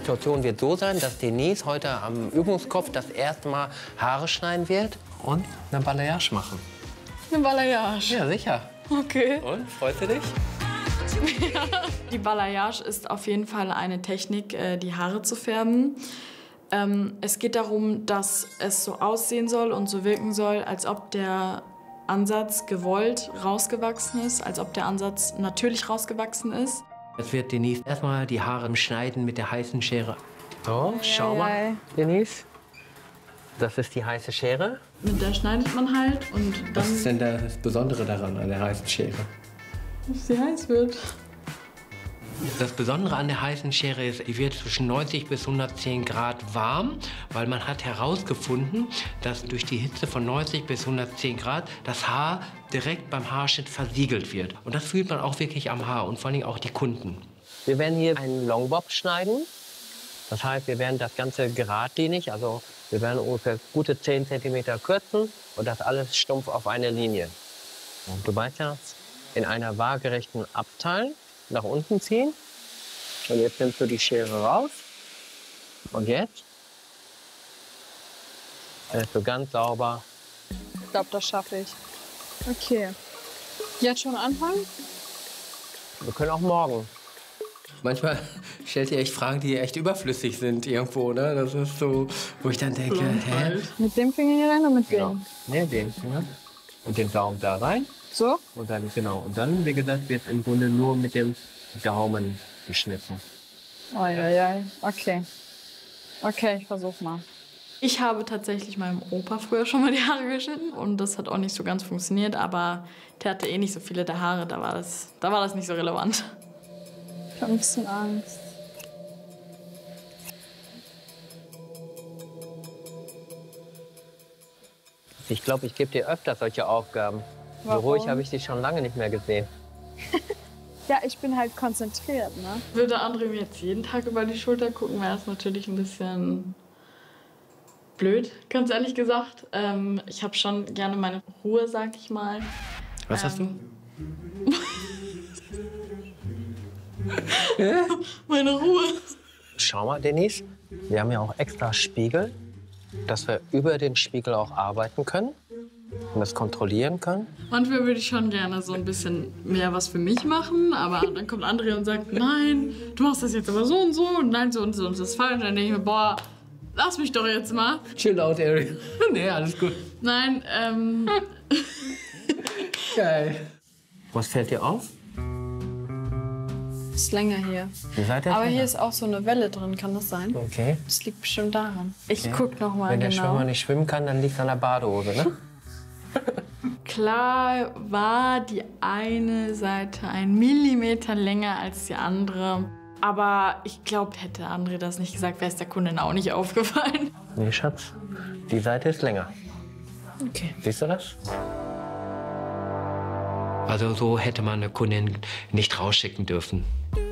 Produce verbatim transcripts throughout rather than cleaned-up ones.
Situation wird so sein, dass Denise heute am Übungskopf das erste Mal Haare schneiden wird und eine Balayage machen. Eine Balayage? Ja, sicher. Okay. Und, freust du dich? Ja. Die Balayage ist auf jeden Fall eine Technik, die Haare zu färben. Es geht darum, dass es so aussehen soll und so wirken soll, als ob der Ansatz gewollt rausgewachsen ist, als ob der Ansatz natürlich rausgewachsen ist. Jetzt wird Denise erstmal die Haare schneiden mit der heißen Schere. So, schau mal, Ei, ei. Denise. Das ist die heiße Schere. Mit der schneidet man halt und dann... Was ist denn das Besondere daran, an der heißen Schere? Dass sie heiß wird. Das Besondere an der heißen Schere ist, die wird zwischen neunzig bis hundertzehn Grad warm, weil man hat herausgefunden, dass durch die Hitze von neunzig bis hundertzehn Grad das Haar direkt beim Haarschnitt versiegelt wird. Und das fühlt man auch wirklich am Haar und vor allem auch die Kunden. Wir werden hier einen Longbob schneiden. Das heißt, wir werden das Ganze geradlinig, also wir werden ungefähr gute zehn Zentimeter kürzen und das alles stumpf auf eine Linie. Und du weißt ja, in einer waagerechten Abteil nach unten ziehen. Und jetzt nimmst du die Schere raus. Und jetzt lässt du ganz sauber. Ich glaube, das schaffe ich. Okay. Jetzt schon anfangen? Wir können auch morgen. Manchmal stellt ihr echt Fragen, die echt überflüssig sind irgendwo, ne? Das ist so, wo ich dann denke, hä? Mit dem Finger hier rein oder mit Genau. dem? Ne, den Finger. Und den Daumen da rein. So? Und dann, genau. Und dann, wie gesagt, wird im Grunde nur mit dem Daumen geschnitten. Oh, ja, ja. Okay. Okay, ich versuch mal. Ich habe tatsächlich meinem Opa früher schon mal die Haare geschnitten und das hat auch nicht so ganz funktioniert, aber der hatte eh nicht so viele der Haare, da war das, da war das nicht so relevant. Ich habe ein bisschen Angst. Ich glaube, ich gebe dir öfter solche Aufgaben. Warum? So ruhig habe ich dich schon lange nicht mehr gesehen. Ja, ich bin halt konzentriert, ne? Würde André mir jetzt jeden Tag über die Schulter gucken, wäre es natürlich ein bisschen blöd, ganz ehrlich gesagt. Ähm, ich habe schon gerne meine Ruhe, sag ich mal. Was ähm, hast du? Meine Ruhe. Schau mal, Denise, wir haben ja auch extra Spiegel, dass wir über den Spiegel auch arbeiten können und das kontrollieren können. Manchmal würde ich schon gerne so ein bisschen mehr was für mich machen, aber dann kommt André und sagt, nein, du machst das jetzt aber so und so und nein, so und so und das ist falsch. Und dann denke ich mir, boah, lass mich doch jetzt mal. Chill out, Ariel. Nee, alles gut. Nein, ähm... Geil. Was fällt dir auf? Ist länger hier. Wie seid ihr Aber länger? hier ist auch so eine Welle drin, kann das sein? Okay. Das liegt bestimmt daran. Ich Okay. guck noch mal Wenn der genau. Schwimmer nicht schwimmen kann, dann liegt es an der Badehose, ne? Klar war die eine Seite ein Millimeter länger als die andere. Aber ich glaube, hätte André das nicht gesagt, wäre es der Kundin auch nicht aufgefallen. Nee, Schatz. Die Seite ist länger. Okay. Siehst du das? Also so hätte man eine Kundin nicht rausschicken dürfen.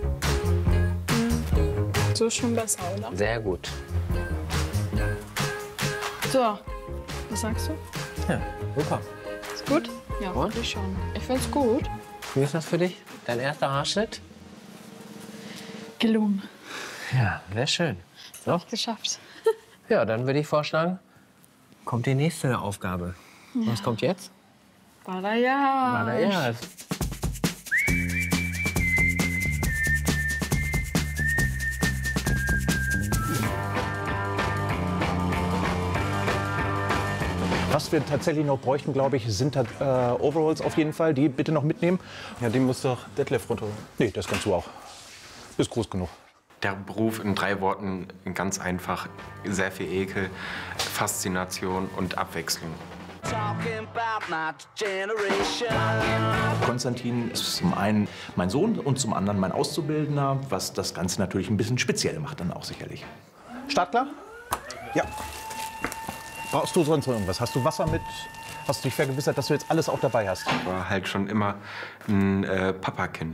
So ist schon besser, oder? Sehr gut. So, was sagst du? Ja, super. Ist gut? Ja, Und? finde ich schon. Ich find's gut. Wie ist das für dich? Dein erster Haarschnitt? Gelungen. Ja, sehr schön. So. Geschafft. Ja, dann würde ich vorschlagen, kommt die nächste Aufgabe. Ja. Was kommt jetzt? Balayage. Ja. Was wir tatsächlich noch bräuchten, glaube ich, sind äh, Overalls auf jeden Fall. Die bitte noch mitnehmen. Ja, die muss doch Detlef runter. Nee, das kannst du auch. Bist groß genug. Der Beruf in drei Worten ganz einfach. Sehr viel Ekel, Faszination und Abwechslung. Konstantin ist zum einen mein Sohn und zum anderen mein Auszubildender, was das Ganze natürlich ein bisschen speziell macht dann auch sicherlich. Startklar? Ja. Brauchst du sonst noch irgendwas? Hast du Wasser mit? Hast du dich vergewissert, dass du jetzt alles auch dabei hast? Ich war halt schon immer ein äh, Papakind.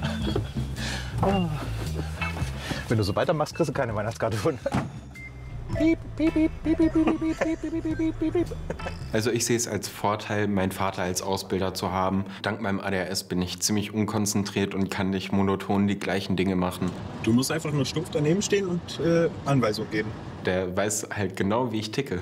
Oh. Wenn du so weitermachst, kriegst du keine Weihnachtskarte von. Piep, piep, piep, piep, piep, piep, piep, piep, piep, piep, piep, piep. Also ich sehe es als Vorteil, meinen Vater als Ausbilder zu haben. Dank meinem A D H S bin ich ziemlich unkonzentriert und kann nicht monoton die gleichen Dinge machen. Du musst einfach nur stumpf daneben stehen und äh, Anweisungen geben. Der weiß halt genau, wie ich ticke.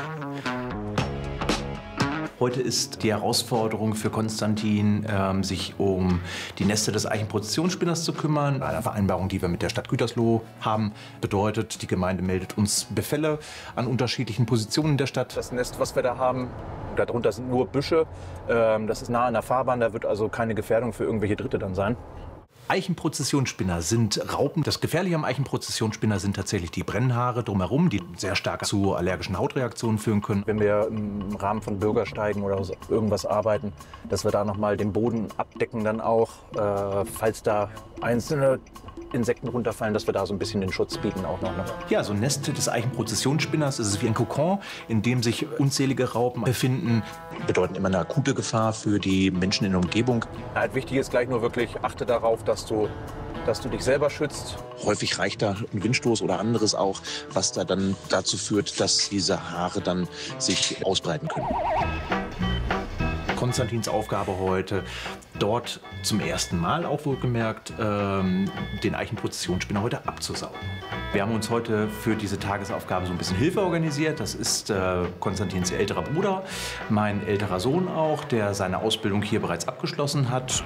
Heute ist die Herausforderung für Konstantin, ähm, sich um die Nester des Eichenprozessionsspinners zu kümmern. Eine Vereinbarung, die wir mit der Stadt Gütersloh haben, bedeutet, die Gemeinde meldet uns Befälle an unterschiedlichen Positionen der Stadt. Das Nest, was wir da haben, darunter sind nur Büsche. Ähm, das ist nah an der Fahrbahn, da wird also keine Gefährdung für irgendwelche Dritte dann sein. Eichenprozessionsspinner sind Raupen. Das Gefährliche am Eichenprozessionsspinner sind tatsächlich die Brennhaare drumherum, die sehr stark zu allergischen Hautreaktionen führen können. Wenn wir im Rahmen von Bürgersteigen oder so irgendwas arbeiten, dass wir da noch mal den Boden abdecken dann auch, äh, falls da einzelne Insekten runterfallen, dass wir da so ein bisschen den Schutz bieten auch noch. Ne? Ja, so ein Nest des Eichenprozessionsspinners ist wie ein Kokon, in dem sich unzählige Raupen befinden. Bedeuten immer eine akute Gefahr für die Menschen in der Umgebung. Halt wichtig ist gleich nur wirklich, achte darauf, dass du, dass du dich selber schützt. Häufig reicht da ein Windstoß oder anderes auch, was da dann dazu führt, dass diese Haare dann sich ausbreiten können. Konstantins Aufgabe heute, dort zum ersten Mal auch wohlgemerkt, ähm, den Eichenprozessionsspinner heute abzusaugen. Wir haben uns heute für diese Tagesaufgabe so ein bisschen Hilfe organisiert. Das ist äh, Konstantins älterer Bruder, mein älterer Sohn auch, der seine Ausbildung hier bereits abgeschlossen hat.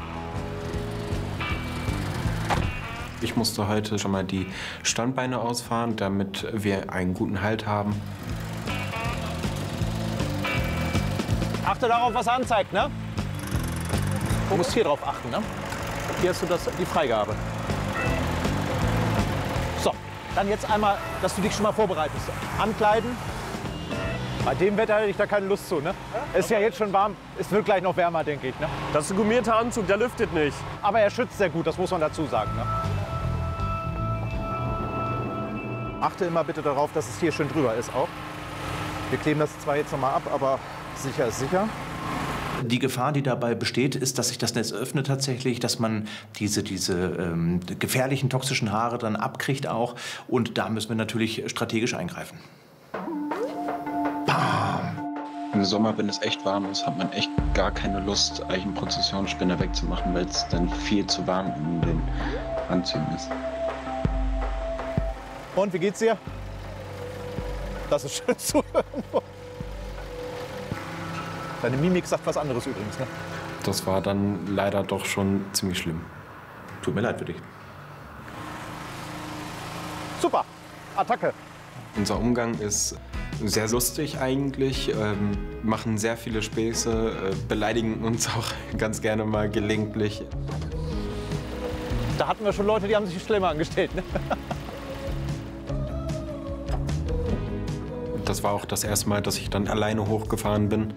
Ich musste heute schon mal die Standbeine ausfahren, damit wir einen guten Halt haben. Achte darauf, was er anzeigt, ne? Du musst hier drauf achten, ne? Hier hast du das, die Freigabe. So, dann jetzt einmal, dass du dich schon mal vorbereitest. Ankleiden. Bei dem Wetter hätte ich da keine Lust zu, ne? Es ist ja jetzt schon warm, es wird gleich noch wärmer, denke ich, ne? Das ist ein gummierter Anzug, der lüftet nicht. Aber er schützt sehr gut, das muss man dazu sagen, ne? Achte immer bitte darauf, dass es hier schön drüber ist auch. Wir kleben das zwar jetzt noch mal ab, aber sicher ist sicher. Die Gefahr, die dabei besteht, ist, dass sich das Netz öffnet tatsächlich, dass man diese, diese ähm, gefährlichen, toxischen Haare dann abkriegt auch. Und da müssen wir natürlich strategisch eingreifen. Bam! Im Sommer, wenn es echt warm ist, hat man echt gar keine Lust, Eichenprozessionsspinner wegzumachen, weil es dann viel zu warm in den Anzügen ist. Und, wie geht's dir? Das ist schön zu hören. Deine Mimik sagt was anderes übrigens, ne? Das war dann leider doch schon ziemlich schlimm. Tut mir leid für dich. Super, Attacke. Unser Umgang ist sehr lustig eigentlich, ähm, machen sehr viele Späße, äh, beleidigen uns auch ganz gerne mal gelegentlich. Da hatten wir schon Leute, die haben sich schlimmer angestellt, ne? Das war auch das erste Mal, dass ich dann alleine hochgefahren bin.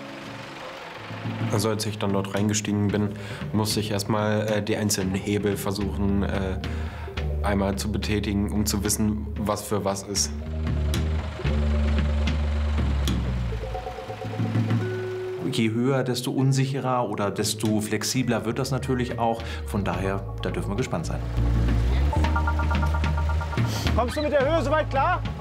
Also als ich dann dort reingestiegen bin, musste ich erstmal äh, die einzelnen Hebel versuchen äh, einmal zu betätigen, um zu wissen, was für was ist. Je höher, desto unsicherer oder desto flexibler wird das natürlich auch. Von daher, da dürfen wir gespannt sein. Kommst du mit der Höhe soweit klar?